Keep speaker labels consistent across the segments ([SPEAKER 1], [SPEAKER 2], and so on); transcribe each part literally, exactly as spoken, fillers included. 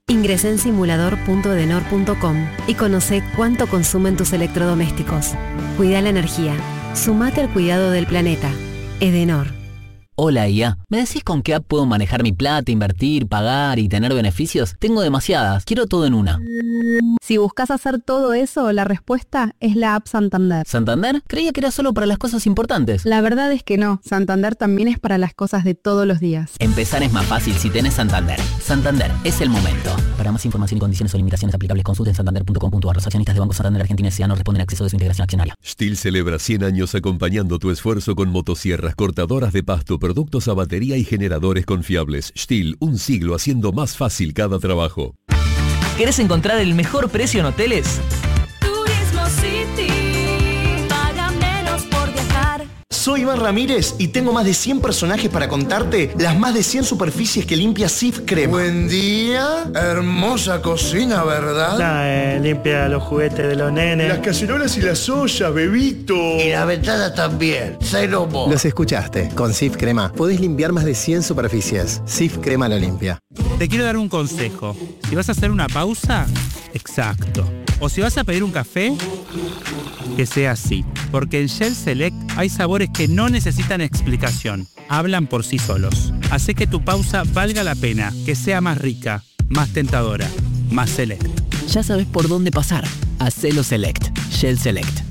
[SPEAKER 1] Ingresá en simulador punto edenor punto com y conoce cuánto consumen tus electrodomésticos. Cuida la energía. Sumate al cuidado del planeta. Edenor.
[SPEAKER 2] Hola I A, ¿me decís con qué app puedo manejar mi plata, invertir, pagar y tener beneficios? Tengo demasiadas, quiero todo en una.
[SPEAKER 3] Si buscas hacer todo eso, la respuesta es la app Santander.
[SPEAKER 2] ¿Santander? Creía que era solo para las cosas importantes.
[SPEAKER 3] La verdad es que no, Santander también es para las cosas de todos los días.
[SPEAKER 2] Empezar es más fácil si tenés Santander. Santander, es el momento. Para más información y condiciones o limitaciones aplicables, consulten santander punto com punto a r. Los accionistas de Banco Santander Argentina S A no responden a acceso de su integración accionaria.
[SPEAKER 4] STIHL celebra cien años acompañando tu esfuerzo con motosierras, cortadoras de pasto, productos a batería y generadores confiables. STIHL, un siglo haciendo más fácil cada trabajo.
[SPEAKER 5] ¿Querés encontrar el mejor precio en hoteles?
[SPEAKER 6] Turismo City, paga menos por viajar.
[SPEAKER 7] Soy Iván Ramírez y tengo más de cien personajes para contarte las más de cien superficies que limpia Cif Crema.
[SPEAKER 8] Buen día, hermosa cocina, ¿verdad?
[SPEAKER 9] Nah, eh, limpia los juguetes de los nenes.
[SPEAKER 8] Las cacerolas y las ollas, bebito.
[SPEAKER 10] Y la ventana también, cero mo.
[SPEAKER 11] Los escuchaste, con Cif Crema podés limpiar más de cien superficies. Cif Crema lo limpia.
[SPEAKER 12] Te quiero dar un consejo. Si vas a hacer una pausa, exacto. O si vas a pedir un café, que sea así. Porque en Shell Select hay sabores que no necesitan explicación. Hablan por sí solos. Hace que tu pausa valga la pena, que sea más rica, más tentadora, más Select.
[SPEAKER 2] Ya sabes por dónde pasar. Hacelo Select. Shell Select.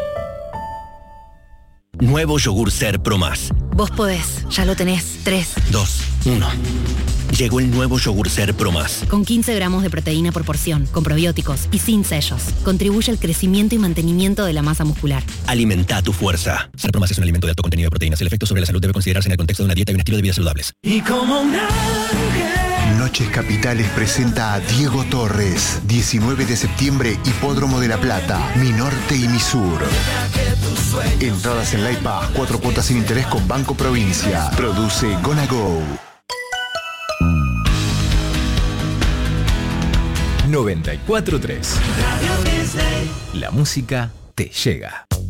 [SPEAKER 13] Nuevo yogur Ser Pro Más.
[SPEAKER 14] Vos podés, ya lo tenés. tres,
[SPEAKER 13] dos, uno. Llegó el nuevo yogur Ser Pro Más.
[SPEAKER 14] Con quince gramos de proteína por porción, con probióticos y sin sellos. Contribuye al crecimiento y mantenimiento de la masa muscular.
[SPEAKER 13] Alimenta tu fuerza. Ser Pro Más es un alimento de alto contenido de proteínas. El efecto sobre la salud debe considerarse en el contexto de una dieta y un estilo de vida saludables.
[SPEAKER 6] Y como un ángel.
[SPEAKER 15] Noches Capitales presenta a Diego Torres. diecinueve de septiembre, Hipódromo de La Plata. Mi Norte y Mi Sur. Entradas en Laipa, cuatro cuotas sin interés con Banco Provincia. Produce Gonna Go.
[SPEAKER 16] noventa y cuatro punto tres. La música te llega.